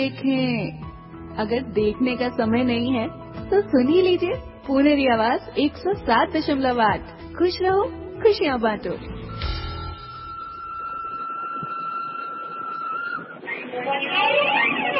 देखें। अगर देखने का समय नहीं है तो सुन ही लीजिए पुनेरी आवाज 107.8। खुश रहो, खुशियाँ बांटो।